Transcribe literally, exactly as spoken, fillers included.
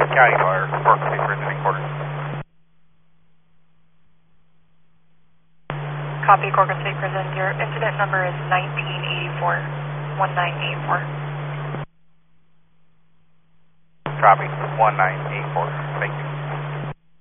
County Fire, Corpus State Prison Headquarters. Copy, Corpus State Prison. Your incident number is nineteen eighty-four, one nine eight four. Copy, one nine eight four.